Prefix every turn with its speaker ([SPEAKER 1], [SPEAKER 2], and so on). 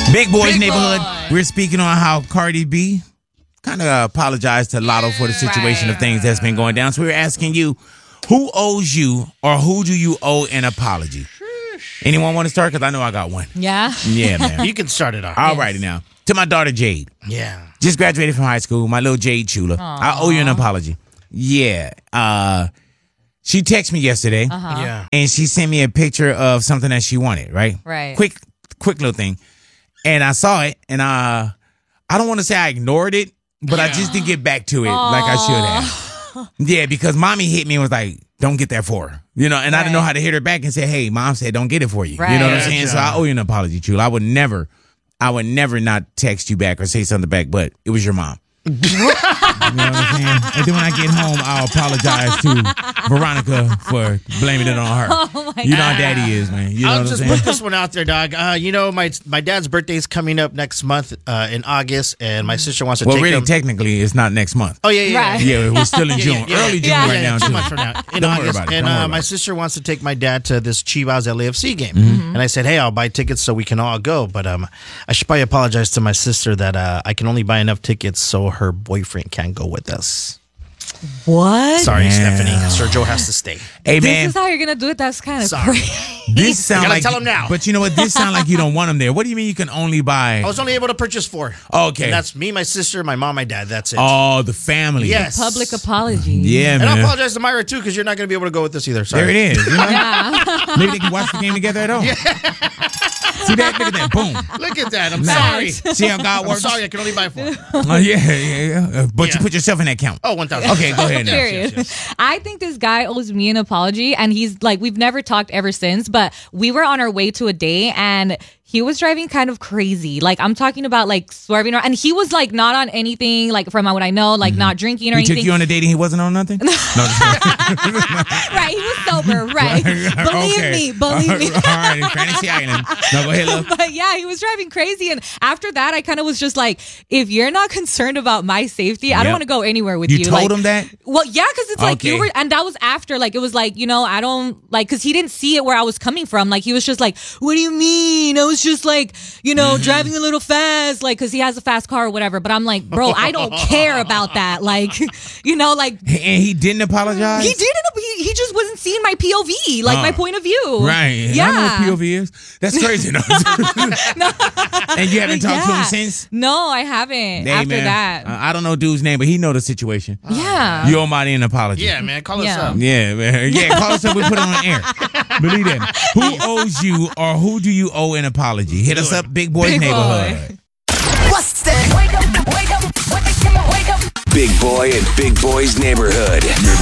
[SPEAKER 1] Big Boys
[SPEAKER 2] Big
[SPEAKER 1] Neighborhood.
[SPEAKER 2] Boy.
[SPEAKER 1] We're speaking on how Cardi B kind of apologized to Lotto for the situation of things that's been going down. So we're asking you, who owes you or who do you owe an apology? Anyone want to start? Because I know I got one.
[SPEAKER 3] Yeah.
[SPEAKER 1] Yeah, man.
[SPEAKER 2] You can start it off.
[SPEAKER 1] All righty now. To my daughter, Jade.
[SPEAKER 2] Yeah.
[SPEAKER 1] Just graduated from high school. My little Jade Chula. I owe you an apology. Yeah. She texted me yesterday.
[SPEAKER 2] Yeah.
[SPEAKER 1] And she sent me a picture of something that she wanted, right?
[SPEAKER 3] Right.
[SPEAKER 1] Quick little thing. And I saw it, and I don't want to say I ignored it, but I just didn't get back to it like I should have. Yeah, because mommy hit me and was like, don't get that for her. You know, and I didn't know how to hit her back and say, hey, mom said don't get it for you.
[SPEAKER 3] Right.
[SPEAKER 1] You know what I'm
[SPEAKER 2] Yeah,
[SPEAKER 1] saying?
[SPEAKER 2] yeah.
[SPEAKER 1] So I owe you an apology, Chula. I would never not text you back or say something back, but it was your mom. You know what I'm saying? And then when I get home, I'll apologize to Veronica for blaming it on her.
[SPEAKER 3] Oh my
[SPEAKER 1] You know how
[SPEAKER 3] God.
[SPEAKER 1] daddy is, man. You know
[SPEAKER 2] I'll
[SPEAKER 1] what I'm
[SPEAKER 2] just
[SPEAKER 1] saying?
[SPEAKER 2] put this one out there, dog. My dad's birthday is coming up next month in August, and my sister wants to
[SPEAKER 1] Well,
[SPEAKER 2] take
[SPEAKER 1] really,
[SPEAKER 2] him.
[SPEAKER 1] technically, it's not next month.
[SPEAKER 2] Oh, yeah.
[SPEAKER 3] Right.
[SPEAKER 1] Yeah, we're still in June.
[SPEAKER 2] yeah.
[SPEAKER 1] Early June
[SPEAKER 3] Yeah.
[SPEAKER 1] right now.
[SPEAKER 2] 2
[SPEAKER 1] too.
[SPEAKER 2] months from now in
[SPEAKER 1] Don't worry
[SPEAKER 2] August.
[SPEAKER 1] about it.
[SPEAKER 2] And
[SPEAKER 1] Don't worry about
[SPEAKER 2] my
[SPEAKER 1] it.
[SPEAKER 2] sister wants to take my dad to this Chivas LAFC game.
[SPEAKER 1] Mm-hmm.
[SPEAKER 2] And I said, hey, I'll buy tickets so we can all go. But I should probably apologize to my sister that I can only buy enough tickets so her boyfriend can't go with us.
[SPEAKER 3] What?
[SPEAKER 2] Sorry,
[SPEAKER 1] Yeah.
[SPEAKER 2] Stephanie. Sergio has to stay.
[SPEAKER 1] Hey,
[SPEAKER 3] This
[SPEAKER 1] man,
[SPEAKER 3] is how you're gonna do it. That's kind of
[SPEAKER 2] Sorry.
[SPEAKER 3] crazy.
[SPEAKER 1] this sound
[SPEAKER 2] gotta
[SPEAKER 1] like
[SPEAKER 2] tell him now.
[SPEAKER 1] But you know what? This sound like you don't want him there. What do you mean you can only buy?
[SPEAKER 2] I was only able to purchase 4.
[SPEAKER 1] Okay.
[SPEAKER 2] And that's me, my sister, my mom, my dad. That's it.
[SPEAKER 1] Oh, the family.
[SPEAKER 2] Yes.
[SPEAKER 3] Public apology.
[SPEAKER 1] Yeah,
[SPEAKER 2] And I
[SPEAKER 1] man.
[SPEAKER 2] apologize to Myra, too, because you're not going to be able to go with us either. Sorry.
[SPEAKER 1] There it is. You know?
[SPEAKER 3] Yeah.
[SPEAKER 1] Maybe they can watch the game together at home. See that? Look at that. Boom.
[SPEAKER 2] Look at that. I'm
[SPEAKER 1] Sorry.
[SPEAKER 2] sorry.
[SPEAKER 1] See how God
[SPEAKER 2] I'm
[SPEAKER 1] works?
[SPEAKER 2] sorry. I can only buy 4.
[SPEAKER 1] Yeah. But you
[SPEAKER 2] Yeah.
[SPEAKER 1] put yourself in that count.
[SPEAKER 2] Oh, 1,000.
[SPEAKER 1] Okay, go ahead now.
[SPEAKER 3] Period. I think this guy owes me an apology, and he's like, we've never talked ever since, but we were on our way to a date, and he was driving kind of crazy. Like, I'm talking about like swerving around, and he was like not on anything, like from what I know, like not drinking or
[SPEAKER 1] He
[SPEAKER 3] anything.
[SPEAKER 1] took you on a date and he wasn't on nothing? No, just kidding.
[SPEAKER 3] Right, he was sober. Right,
[SPEAKER 1] Okay.
[SPEAKER 3] believe me.
[SPEAKER 1] All right, in Fantasy Island. No, go ahead, love.
[SPEAKER 3] But yeah, he was driving crazy, and after that, I kind of was just like, if you're not concerned about my safety, I don't
[SPEAKER 1] Yep.
[SPEAKER 3] want to go anywhere with
[SPEAKER 1] You
[SPEAKER 3] you.
[SPEAKER 1] told
[SPEAKER 3] Like,
[SPEAKER 1] him that?
[SPEAKER 3] Well, yeah, because it's like
[SPEAKER 1] Okay.
[SPEAKER 3] you were, and that was after. Like it was like, I don't like, because he didn't see it where I was coming from. Like he was just like, what do you mean? I was just like, driving a little fast, like because he has a fast car or whatever. But I'm like, bro, I don't care about that. Like, like
[SPEAKER 1] And he didn't apologize?
[SPEAKER 3] he didn't. He just wasn't seeing my POV, like my point of view.
[SPEAKER 1] Right.
[SPEAKER 3] Yeah.
[SPEAKER 1] I know what POV is. That's crazy. No. And you haven't talked to him since?
[SPEAKER 3] No, I haven't.
[SPEAKER 1] Hey,
[SPEAKER 3] after
[SPEAKER 1] man,
[SPEAKER 3] that.
[SPEAKER 1] I don't know dude's name, but he know the situation.
[SPEAKER 3] Yeah.
[SPEAKER 1] You owe Marty an apology.
[SPEAKER 2] Yeah, man. Call us
[SPEAKER 3] Yeah.
[SPEAKER 2] up.
[SPEAKER 1] Yeah, man. Yeah, call us up. We put it on air. Believe that. Who owes you or who do you owe an apology? Hit us up, Big Boys
[SPEAKER 3] Big Boy.
[SPEAKER 1] Neighborhood.
[SPEAKER 4] What's that? Wake up, wake up, wake up, wake up. Big Boy and Big Boy's Neighborhood.